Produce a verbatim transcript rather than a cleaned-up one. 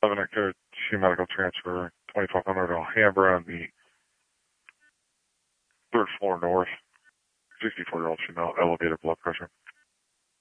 eleven Care T Medical Transfer, twenty-twelve hundred Alhambra on the third floor north. sixty-four-year-old female, elevated blood pressure.